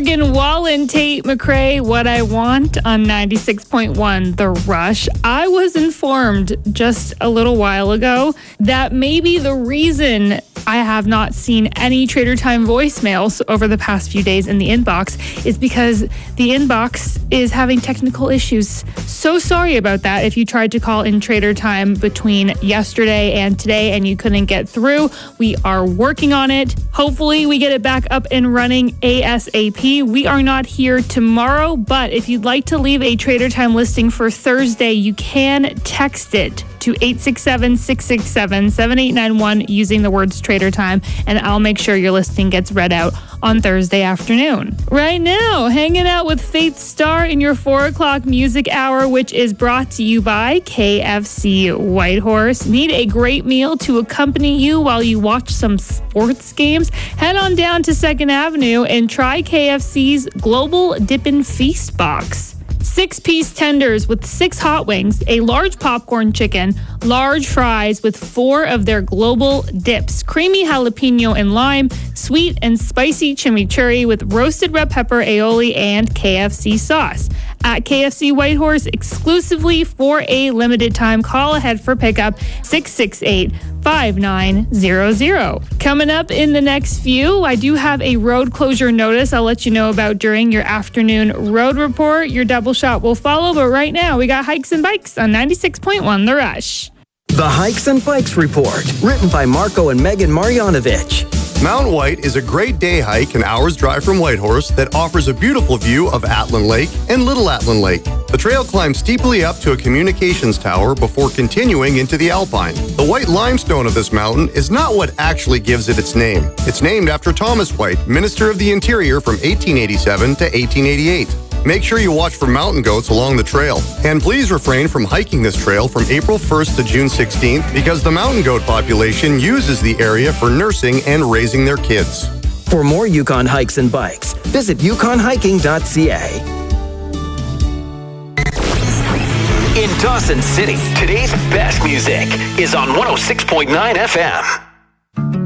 Morgan Wallen, Tate McRae, What I Want on 96.1 The Rush. I was informed just a little while ago that maybe the reason I have not seen any Trader Time voicemails over the past few days in the inbox is because the inbox is having technical issues. So sorry about that if you tried to call in Trader Time between yesterday and today and you couldn't get through. We are working on it. Hopefully we get it back up and running ASAP. We are not here tomorrow, but if you'd like to leave a Trader Time listing for Thursday, you can text it to 867-667-7891 using the words Trader Time, and I'll make sure your listing gets read out on Thursday afternoon. Right now, hanging out with Faith Star in your 4 o'clock music hour, which is brought to you by KFC Whitehorse. Need a great meal to accompany you while you watch some sports games? Head on down to 2nd Avenue and try KFC's Global Dippin' Feast Box. 6-piece tenders with 6 hot wings, a large popcorn chicken, large fries with 4 of their global dips, creamy jalapeno and lime, sweet and spicy chimichurri with roasted red pepper, aioli, and KFC sauce. At KFC Whitehorse, exclusively for a limited time. Call ahead for pickup 668-5900. Coming up in the next few, I do have a road closure notice I'll let you know about during your afternoon road report. Your double shot will follow, but right now we got Hikes and Bikes on 96.1 The Rush. The Hikes and Bikes Report, written by Marco and Megan Marjanovic. Mount White is a great day hike an hour's drive from Whitehorse that offers a beautiful view of Atlin Lake and Little Atlin Lake. The trail climbs steeply up to a communications tower before continuing into the Alpine. The white limestone of this mountain is not what actually gives it its name. It's named after Thomas White, Minister of the Interior from 1887 to 1888. Make sure you watch for mountain goats along the trail. And please refrain from hiking this trail from April 1st to June 16th because the mountain goat population uses the area for nursing and raising their kids. For more Yukon Hikes and Bikes, visit yukonhiking.ca. In Dawson City, today's best music is on 106.9 FM.